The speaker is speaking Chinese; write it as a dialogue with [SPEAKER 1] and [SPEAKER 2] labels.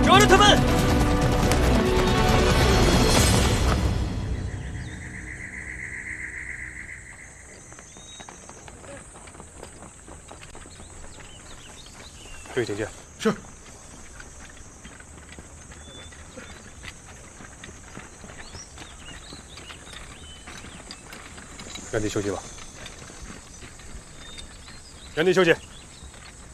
[SPEAKER 1] 抓住他们！
[SPEAKER 2] 队警戒。
[SPEAKER 3] 是。
[SPEAKER 2] 原地休息吧。原地休息。